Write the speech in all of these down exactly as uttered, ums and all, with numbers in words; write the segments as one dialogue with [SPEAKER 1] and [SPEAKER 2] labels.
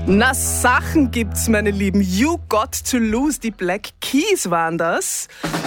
[SPEAKER 1] Na, Sachen gibt's, meine Lieben. You Got to Lose, die Black Keys waren das.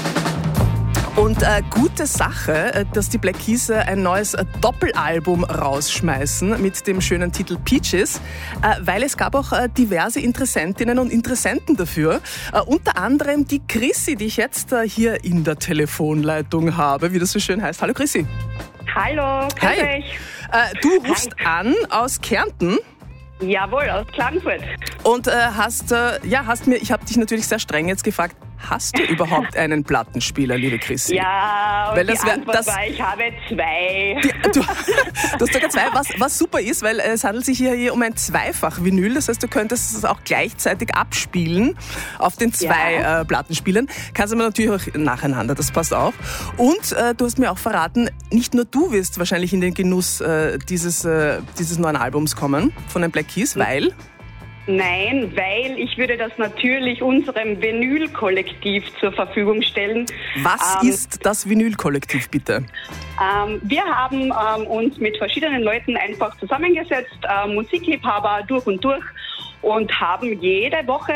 [SPEAKER 1] Und äh, gute Sache, äh, dass die Black Keys äh, ein neues äh, Doppelalbum rausschmeißen mit dem schönen Titel Peaches, äh, weil es gab auch äh, diverse Interessentinnen und Interessenten dafür. Äh, unter anderem die Chrissy, die ich jetzt äh, hier in der Telefonleitung habe, wie das so schön heißt. Hallo Chrissy.
[SPEAKER 2] Hallo, grüß
[SPEAKER 1] Hi.
[SPEAKER 2] euch.
[SPEAKER 1] Äh, du rufst
[SPEAKER 2] Hi.
[SPEAKER 1] an aus Kärnten.
[SPEAKER 2] Jawohl, aus Klagenfurt.
[SPEAKER 1] Und äh, hast, äh, ja, hast mir, ich habe dich natürlich sehr streng jetzt gefragt, hast du überhaupt einen Plattenspieler, liebe Chrissy?
[SPEAKER 2] Ja, und
[SPEAKER 1] Weil
[SPEAKER 2] die
[SPEAKER 1] das wär,
[SPEAKER 2] Antwort
[SPEAKER 1] das,
[SPEAKER 2] war, ich habe zwei.
[SPEAKER 1] die, du, du hast sogar zwei, was, was super ist, weil es handelt sich hier, hier um ein Zweifach-Vinyl, das heißt, du könntest es auch gleichzeitig abspielen auf den zwei
[SPEAKER 2] Ja.
[SPEAKER 1] äh, Plattenspielern. Kannst du aber natürlich auch nacheinander, das passt auch. Und äh, du hast mir auch verraten, nicht nur du wirst wahrscheinlich in den Genuss äh, dieses, äh, dieses neuen Albums kommen von den Black Keys, weil...
[SPEAKER 2] Nein, weil ich würde das natürlich unserem Vinyl-Kollektiv zur Verfügung stellen.
[SPEAKER 1] Was
[SPEAKER 2] Ähm,
[SPEAKER 1] ist das Vinyl-Kollektiv, bitte?
[SPEAKER 2] Ähm, wir haben ähm, uns mit verschiedenen Leuten einfach zusammengesetzt, äh, Musikliebhaber durch und durch, und haben jede Woche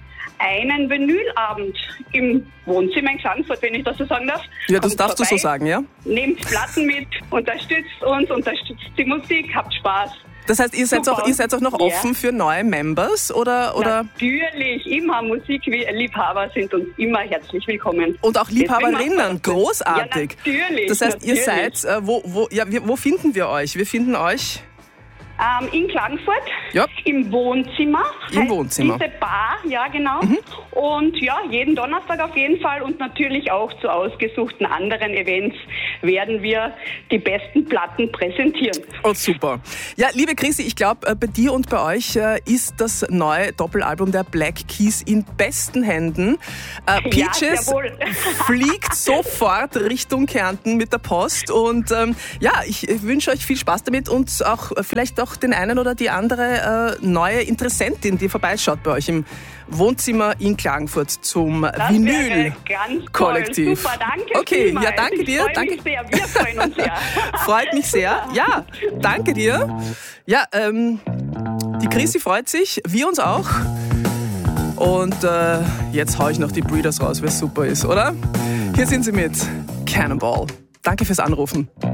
[SPEAKER 2] einen Vinylabend im Wohnzimmer in Klagenfurt, wenn ich das so sagen darf.
[SPEAKER 1] Ja, das
[SPEAKER 2] Kommt
[SPEAKER 1] darfst du so
[SPEAKER 2] vorbei,
[SPEAKER 1] sagen, ja?
[SPEAKER 2] Nehmt Platten mit, unterstützt uns, unterstützt die Musik, habt Spaß.
[SPEAKER 1] Das heißt, ihr seid
[SPEAKER 2] Super.
[SPEAKER 1] auch, ihr seid auch noch
[SPEAKER 2] Ja.
[SPEAKER 1] offen für neue Members, oder? oder?
[SPEAKER 2] Natürlich, immer Musikliebhaber sind uns immer herzlich willkommen.
[SPEAKER 1] Und auch Liebhaberinnen,
[SPEAKER 2] Deswegen macht man-
[SPEAKER 1] großartig.
[SPEAKER 2] Ja, natürlich.
[SPEAKER 1] Das heißt, ihr
[SPEAKER 2] natürlich.
[SPEAKER 1] seid, äh, wo, wo, ja, wir, wo finden wir euch? Wir finden euch
[SPEAKER 2] Ähm, in Klagenfurt,
[SPEAKER 1] Ja.
[SPEAKER 2] im Wohnzimmer.
[SPEAKER 1] Im
[SPEAKER 2] heißt
[SPEAKER 1] Wohnzimmer.
[SPEAKER 2] Diese Bar, ja genau. Und ja, jeden Donnerstag auf jeden Fall, und natürlich auch zu ausgesuchten anderen Events werden wir die besten Platten präsentieren.
[SPEAKER 1] Oh, super. Ja, liebe Chrissy, ich glaube, bei dir und bei euch äh, ist das neue Doppelalbum der Black Keys in besten Händen. Äh, Peaches
[SPEAKER 2] jawohl.
[SPEAKER 1] fliegt sofort Richtung Kärnten mit der Post. Und ähm, ja, ich, ich wünsche euch viel Spaß damit und auch äh, vielleicht auch den einen oder die andere äh, neue Interessentin, die vorbeischaut bei euch im Wohnzimmer in Klagenfurt zum
[SPEAKER 2] Das wäre ganz
[SPEAKER 1] Vinyl-Kollektiv.
[SPEAKER 2] toll. Super, danke
[SPEAKER 1] Okay,
[SPEAKER 2] vielmals.
[SPEAKER 1] ja, danke dir.
[SPEAKER 2] Ich freue
[SPEAKER 1] Danke.
[SPEAKER 2] mich sehr, wir freuen uns sehr.
[SPEAKER 1] Freut mich sehr. Ja, danke dir. Ja, ähm, die Chrissy freut sich, wir uns auch. Und äh, jetzt hau ich noch die Breeders raus, weil es super ist, oder? Hier sind sie mit Cannonball. Danke fürs Anrufen.